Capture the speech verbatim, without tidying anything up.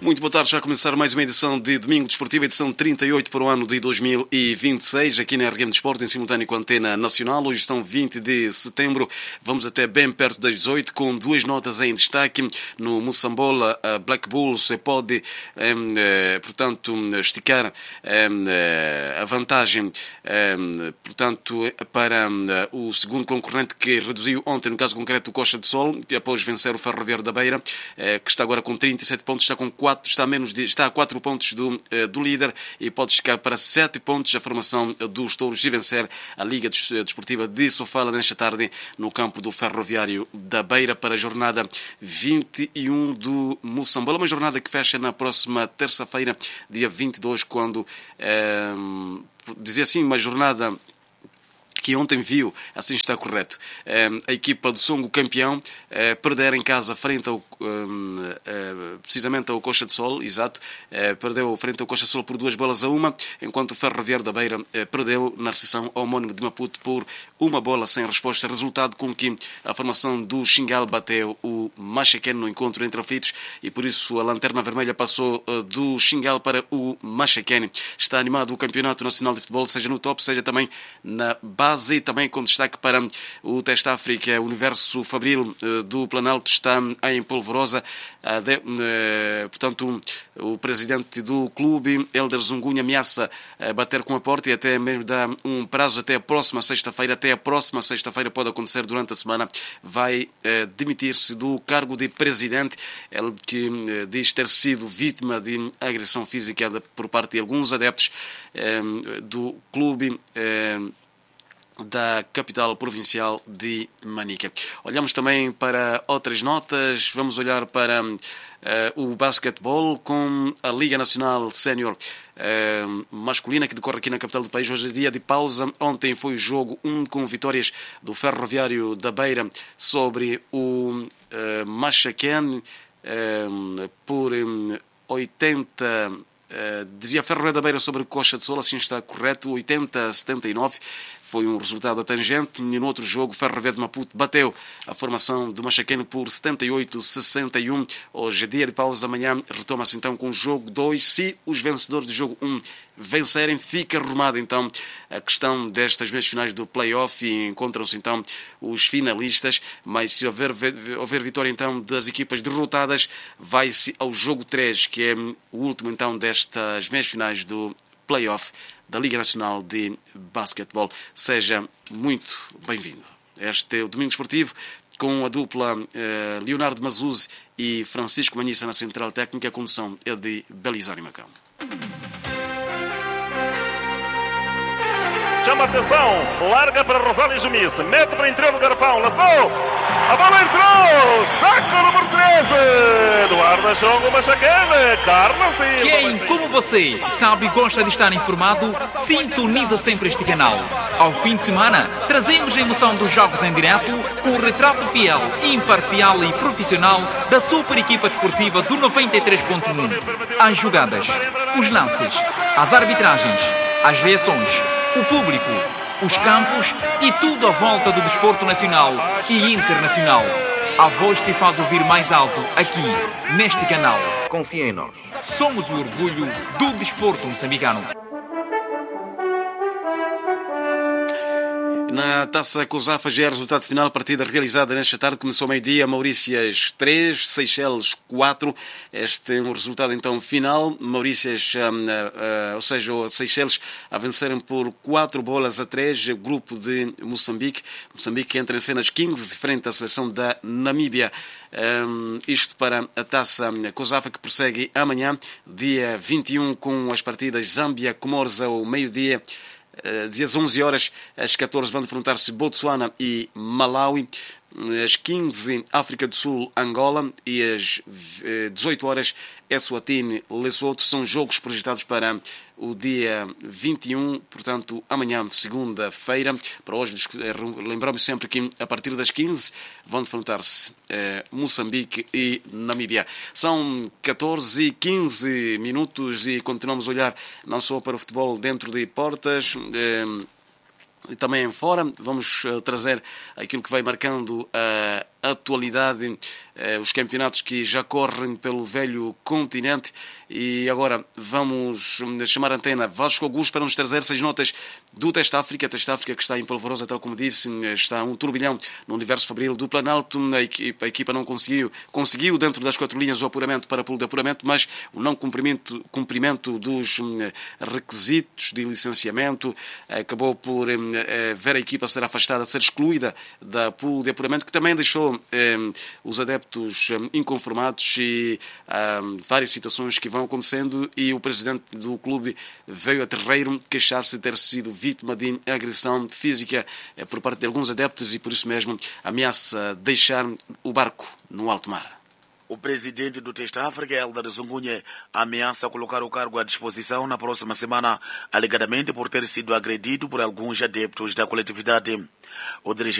Muito boa tarde, já a começar mais uma edição de Domingo Desportivo, edição trinta e oito para o ano de dois mil e vinte e seis, aqui na R G M Desporto, em simultâneo com a Antena Nacional. Hoje são vinte de setembro, vamos até bem perto das dezoito, com duas notas em destaque. No Moçambola, a Black Bulls pode, eh, portanto, esticar eh, a vantagem, eh, portanto, para eh, o segundo concorrente, que reduziu ontem, no caso concreto, o Costa de Sol, após vencer o Ferroviário da Beira, eh, que está agora com trinta e sete pontos, está com quatro Está a, menos de, está a quatro pontos do, do líder e pode chegar para sete pontos a formação dos Touros e vencer a Liga Desportiva de Sofala nesta tarde no campo do Ferroviário da Beira para a jornada vinte e um do Moçambola. Uma jornada que fecha na próxima terça-feira, dia vinte e dois, quando, é, dizer assim, uma jornada que ontem viu, assim está correto, a equipa do Songo campeão perder em casa frente ao, precisamente ao Costa de Sol, exato, perdeu frente ao Costa de Sol por duas bolas a uma, enquanto o Ferroviário da Beira perdeu na recepção homónimo de Maputo por uma bola sem resposta, resultado com que a formação do Xingal bateu o Machaquén no encontro entre aflitos e por isso a lanterna vermelha passou do Xingal para o Machaquén. Está animado o Campeonato Nacional de Futebol, seja no top, seja também na base, e também com destaque para o Teste África. O Universo Fabril do Planalto está em polvorosa. Portanto, o presidente do clube, Helder Zungunha, ameaça bater com a porta e até mesmo dá um prazo até a próxima sexta-feira. Até a próxima sexta-feira, pode acontecer durante a semana, vai demitir-se do cargo de presidente. Ele que diz ter sido vítima de agressão física por parte de alguns adeptos do clube da capital provincial de Manica. Olhamos também para outras notas, vamos olhar para uh, o basquetebol com a Liga Nacional Sénior uh, masculina, que decorre aqui na capital do país. Hoje é dia de pausa. Ontem foi o jogo um com vitórias do Ferroviário da Beira sobre o uh, Machaquén uh, por um, oitenta... Uh, dizia Ferroviário da Beira sobre Costa de Sol, assim está correto, oitenta a setenta e nove. Foi um resultado tangente. E no outro jogo, Ferroviário de Maputo bateu a formação do Machaquén por setenta e oito a sessenta e um. Hoje é dia de pausa, amanhã retoma-se então com o jogo dois. Se os vencedores do jogo um vencerem, fica arrumada então a questão destas meias finais do play-off e encontram-se então os finalistas. Mas se houver, houver vitória então das equipas derrotadas, vai-se ao jogo três, que é o último então destas meias finais do play-off da Liga Nacional de Basquetebol. Seja muito bem-vindo. Este é o Domingo Desportivo, com a dupla eh, Leonardo Mazuzzi e Francisco Manissa na Central Técnica. A condução é de Belisário Macão. Chama atenção, larga para Rosário Jumice, mete para o interior do garrafão, lançou, a bola entrou, saco número treze, Eduardo Achongo Machaquén, Carlos Silva. Quem, como você, sabe e gosta de estar informado, sintoniza sempre este canal. Ao fim de semana, trazemos a emoção dos jogos em direto com o retrato fiel, imparcial e profissional da super equipa desportiva do noventa e três ponto um. As jogadas, os lances, as arbitragens, as reações, o público, os campos e tudo à volta do desporto nacional e internacional. A voz se faz ouvir mais alto aqui, neste canal. Confia em nós. Somos o orgulho do desporto moçambicano. Na Taça COSAFA já é resultado final, partida realizada nesta tarde, começou ao meio-dia, Maurícias três, Seychelles quatro. Este é um resultado então final, Maurícias, um, uh, uh, ou seja, Seychelles a vencerem por quatro bolas a três, grupo de Moçambique. Moçambique entra em cenas quinze frente à seleção da Namíbia. Um, isto para a Taça COSAFA, que prossegue amanhã, dia vinte e um, com as partidas Zâmbia, Comores ao meio-dia. Às onze horas, às catorze vão defrontar-se Botsuana e Malawi. Às quinze, África do Sul, Angola. E às dezoito horas, Eswatini, Lesoto. São jogos projetados para o dia vinte e um, portanto, amanhã, segunda-feira. Para hoje, lembramos sempre que a partir das quinze vão defrontar-se eh, Moçambique e Namíbia. São catorze e quinze minutos e continuamos a olhar não só para o futebol dentro de portas, eh, e também fora. Vamos uh, trazer aquilo que vai marcando a atualidade eh, os campeonatos que já correm pelo velho continente. E agora vamos chamar a antena Vasco Augusto para nos trazer seis notas do Teste África. Teste África que está em polvorosa, tal como disse, está um turbilhão no universo fabril do Planalto. A equipa, a equipa não conseguiu, conseguiu dentro das quatro linhas o apuramento para pulo de apuramento, mas o não cumprimento, cumprimento dos requisitos de licenciamento acabou por eh, ver a equipa ser afastada, ser excluída da pulo de apuramento, que também deixou eh, os adeptos eh, inconformados e eh, várias situações que vão acontecendo, e o presidente do clube veio a terreiro queixar-se de ter sido vítima de agressão física eh, por parte de alguns adeptos e por isso mesmo ameaça deixar o barco no alto mar. O presidente do Teste África, Eldar Zungunye, ameaça colocar o cargo à disposição na próxima semana, alegadamente por ter sido agredido por alguns adeptos da coletividade. O dirigente